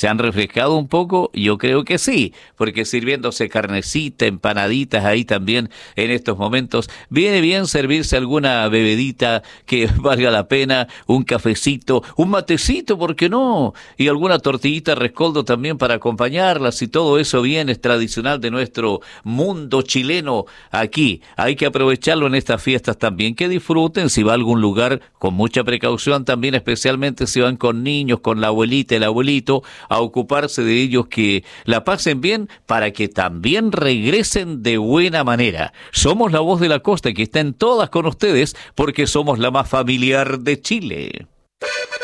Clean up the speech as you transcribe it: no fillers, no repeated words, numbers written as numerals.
¿Se han refrescado un poco? Yo creo que sí, porque sirviéndose carnecita, empanaditas ahí también en estos momentos, viene bien servirse alguna bebedita que valga la pena, un cafecito, un matecito, ¿por qué no? Y alguna tortillita rescoldo también para acompañarlas, y todo eso bien es tradicional de nuestro mundo chileno aquí. Hay que aprovecharlo en estas fiestas también, que disfruten. Si va a algún lugar, con mucha precaución también, especialmente si van con niños, con la abuelita, el abuelito, a ocuparse de ellos, que la pasen bien para que también regresen de buena manera. Somos la voz de la costa, que está en todas con ustedes, porque somos la más familiar de Chile.